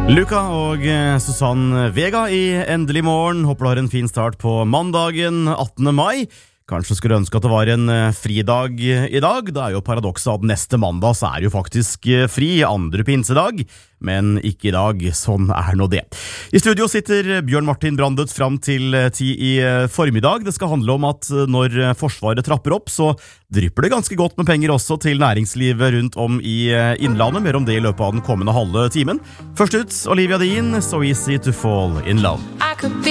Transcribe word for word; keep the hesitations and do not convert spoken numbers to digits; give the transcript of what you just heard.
Luca og Susanne Vega i Endelig morgen. Håper du har en fin start på mandagen attende mai. Kanskje skulle du ønske at det var en fridag i dag. Det er jo paradokset at neste mandag så er det jo faktisk fri, andre pinsedag. Men ikke i dag, sånn er nå det. I studio sitter Bjørn Martin Brandet fram til ti i formiddag. Det skal handle om at når Forsvaret trapper opp, så drypper det ganske godt med penger også til næringslivet rundt om i innlandet. Mer om det i løpet av den kommende halve timen. Først ut, Olivia Dean, So Easy to Fall in Love.